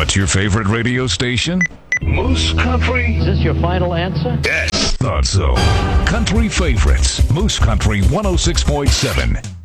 What's your favorite radio station? Moose Country? Is this your final answer? Yes. Thought so. Country Favorites. Moose Country 106.7.